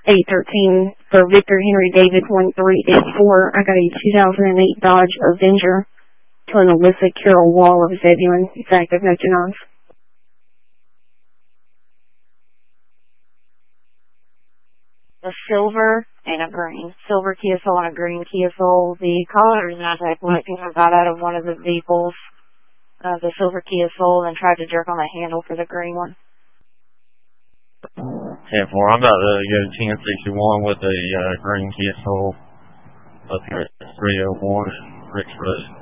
813 for Victor Henry David 1384. I got a 2008 Dodge Avenger to an Alyssa Carol Wall of Zebulon. It's active, no denials. A silver and a green. Silver Kia Soul and a green Kia Soul. The color is not that black. I got out of one of the vehicles, the silver Kia Soul, and tried to jerk on the handle for the green one. 10-4, I'm about to go 1061 with a green Kia Soul up here at 301 Ricks Road.